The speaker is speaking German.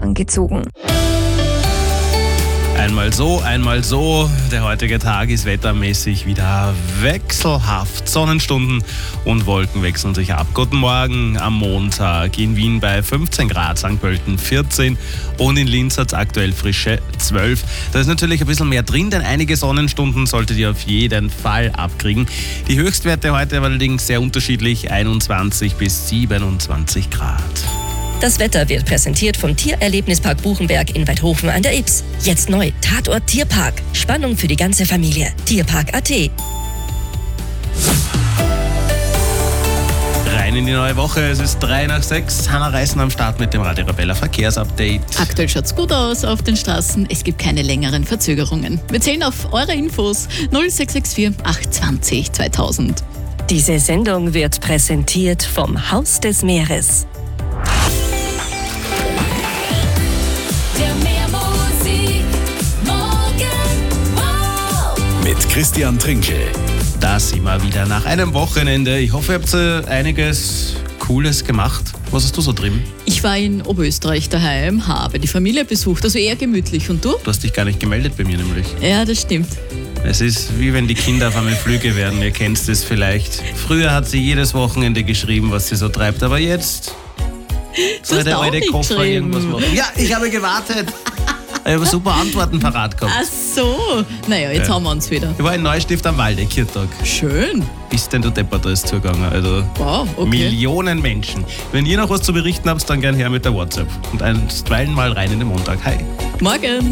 angezogen. Einmal so. Der heutige Tag ist wettermäßig wieder wechselhaft. Sonnenstunden und Wolken wechseln sich ab. Guten Morgen am Montag. In Wien bei 15 Grad, St. Pölten 14 und in Linz hat es aktuell frische 12. Da ist natürlich ein bisschen mehr drin, denn einige Sonnenstunden solltet ihr auf jeden Fall abkriegen. Die Höchstwerte heute allerdings sehr unterschiedlich, 21 bis 27 Grad. Das Wetter wird präsentiert vom Tiererlebnispark Buchenberg in Weidhofen an der Ybbs. Jetzt neu, Tatort Tierpark. Spannung für die ganze Familie. Tierpark.at. Rein in die neue Woche, es ist 6:03. Hanna Reißen am Start mit dem Radio Arabella Verkehrsupdate. Aktuell schaut's gut aus auf den Straßen. Es gibt keine längeren Verzögerungen. Wir zählen auf eure Infos 0664 820 2000. Diese Sendung wird präsentiert vom Haus des Meeres. Mit Christian Trinkel. Da sind wir wieder nach einem Wochenende. Ich hoffe, ihr habt einiges Cooles gemacht. Was hast du so drin? Ich war in Oberösterreich daheim, habe die Familie besucht, also eher gemütlich. Und du? Du hast dich gar nicht gemeldet bei mir nämlich. Ja, das stimmt. Es ist wie wenn die Kinder auf einmal Flüge werden. Ihr kennt es vielleicht. Früher hat sie jedes Wochenende geschrieben, was sie so treibt. Aber jetzt Du hast auch nicht geschrieben. machen. Ja, ich habe gewartet. Ich habe super Antworten parat gehabt. Ach so. Naja, jetzt haben wir uns wieder. Ich war in Neustift am Waldeck, Kirchtag. Schön. Ist denn der Deppert, da ist zugegangen. Also Wow, okay. Millionen Menschen. Wenn ihr noch was zu berichten habt, dann gern her mit der WhatsApp. Und einstweilen mal rein in den Montag. Hi. Morgen.